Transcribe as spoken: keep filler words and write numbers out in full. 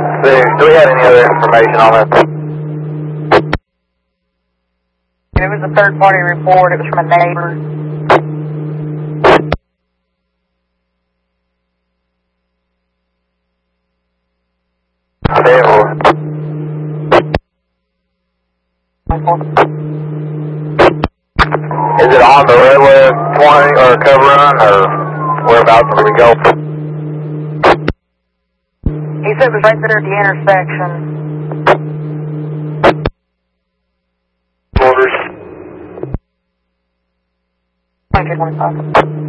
Do, do we have any other information on this? It was a third-party report. It was from a neighbor. Okay, well, is it on the railway twenty or cover run or whereabouts do we go? He said it was right there at the intersection. Orders. twenty-two twenty-five.